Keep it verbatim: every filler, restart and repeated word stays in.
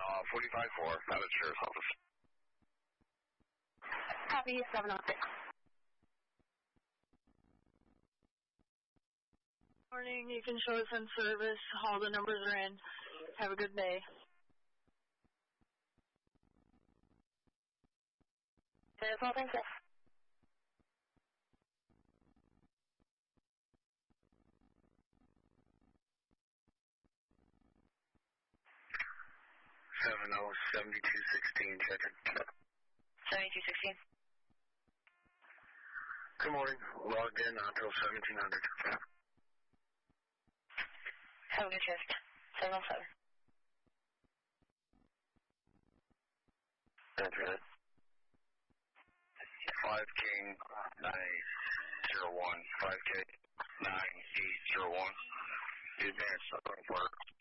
Uh, forty-five four, out of Sheriff's Office. Copy, seven oh six. Morning, you can show us in service. All the numbers are in. Have a good day. There's all, thank you. seven oh, seventy-two sixteen, check it. seventy-two sixteen. Good morning. Logged in until seventeen hundred. Have a good shift. seven oh seven. That's right. five King nine zero one. five K nine eight zero one. The advanced Southern Park.